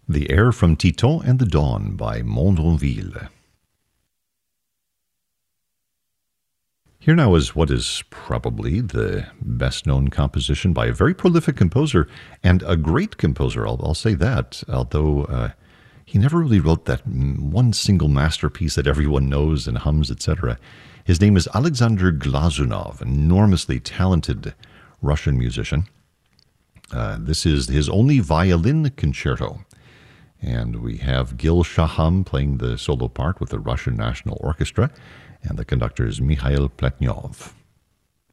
The air from Titon and the Dawn by Mondronville. Here now is what is probably the best-known composition by a very prolific composer and a great composer, I'll say that, although he never really wrote that one single masterpiece that everyone knows and hums, etc. His name is Alexander Glazunov, an enormously talented Russian musician. This is his only violin concerto, and we have Gil Shaham playing the solo part with the Russian National Orchestra, and the conductor is Mikhail Pletnyov.